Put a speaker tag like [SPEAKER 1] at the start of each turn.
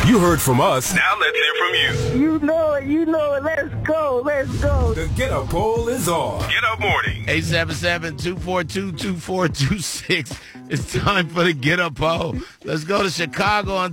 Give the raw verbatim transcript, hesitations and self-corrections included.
[SPEAKER 1] You heard from us. Now let's hear from you.
[SPEAKER 2] You know it. You know it. Let's go. Let's go.
[SPEAKER 1] The Get Up Poll is on. Get Up Morning.
[SPEAKER 3] eight seven seven, two four two, two four two six. It's time for the Get Up Poll. Let's go to Chicago on